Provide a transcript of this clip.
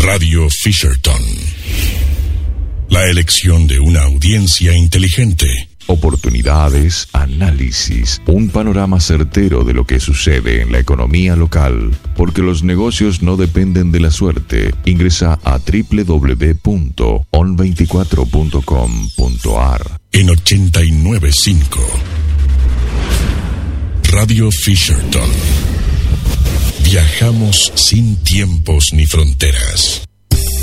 Radio Fisherton. La elección de una audiencia inteligente. Oportunidades, análisis, un panorama certero de lo que sucede en la economía local, porque los negocios no dependen de la suerte. Ingresa a www.on24.com.ar. En 89.5 Radio Fisherton. Viajamos sin tiempos ni fronteras.